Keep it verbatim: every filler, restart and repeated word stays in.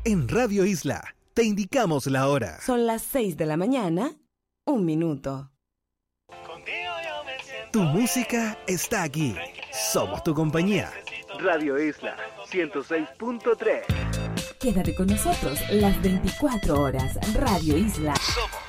En Radio Isla te indicamos la hora. Son las seis de la mañana, un minuto. Tu música está aquí. Somos tu compañía. Radio Isla ciento seis punto tres. Quédate con nosotros las veinticuatro horas. Radio Isla. Somos